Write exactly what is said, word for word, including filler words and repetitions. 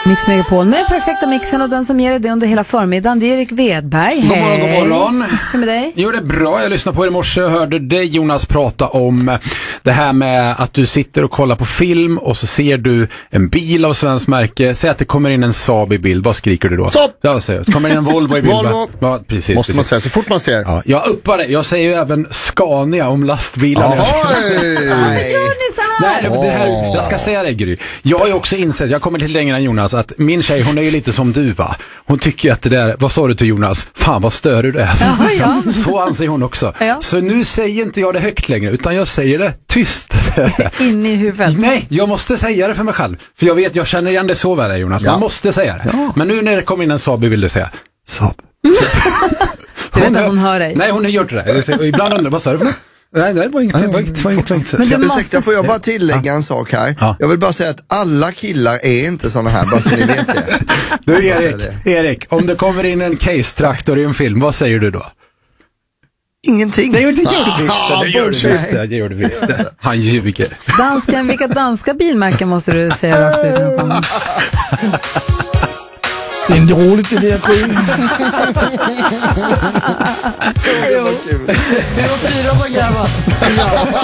Mix Megapol med perfekta mixen och den som ger dig det under hela förmiddagen, det är Erik Wedberg. God morgon, god morgon. Hur med dig? Jo, det är bra. Jag lyssnade på er i morse och hörde dig, Jonas, prata om det här med att du sitter och kollar på film och så ser du en bil av svensk märke. Säg att det kommer in en Saab i bild. Vad skriker du då? Saab! Ja, säger. Så kommer in en Volvo i bild. Volvo! Ja, precis. Måste precis. man säga så fort man ser. Ja, jag uppar det. Jag säger ju även Scania om lastbilar. Nej. Gör ni så här? Nej, det här, jag ska säga det, Gry. Jag har ju också insett, jag kommer lite längre än Jonas, att min tjej, hon är ju lite som du, va? Hon tycker ju att det där, vad sa du till Jonas? Fan, vad stör du är. Ja, ja. Så anser hon också. Ja. Så nu säger inte jag det högt längre, utan jag säger det tyst. In i huvudet. Nej, jag måste säga det för mig själv. För jag vet, jag känner igen det så väl, Jonas. Ja. Man måste säga det. Ja. Men nu när det kommer in en Saab, vill du säga Saab. Du vet att hon hör dig. Nej, hon har gjort det. Och ibland undrar, vad sa du för något? Nej, det var inget, det var inget, det var inget, det var inget. Men du måste... Ursäkta, får jag bara tillägga en sak här? Ja. Jag vill bara säga att alla killar är inte såna här, bara så ni vet det. Du, Erik, Erik, om det kommer in en case-traktor i en film, vad säger du då? Ingenting. Det gör du visst, Ah, det gör du bullshit. visst, det gör du visst. Han ljuger. Dansken, vilka danska bilmärken måste du säga rakt ut? Det är inte roligt det där, Gry. Jo, det var fyra som grabbar.